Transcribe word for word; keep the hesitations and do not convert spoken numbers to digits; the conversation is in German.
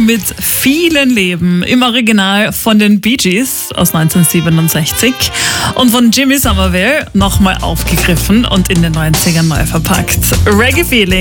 mit vielen Leben im Original von den Bee Gees aus neunzehnhundertsiebenundsechzig und von Jimmy Somerville nochmal aufgegriffen und in den neunzigern neu verpackt. Reggae Feeling.